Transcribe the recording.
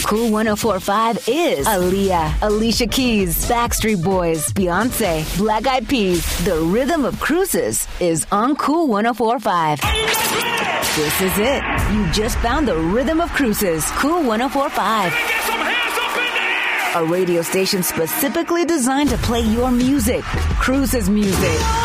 Cool 104.5 is Aaliyah, Alicia Keys, Backstreet Boys, Beyonce, Black Eyed Peas. The rhythm of cruises is on Cool 104.5. This is it. You just found the rhythm of cruises. Cool 104.5. A radio station specifically designed to play your music. Cruises music.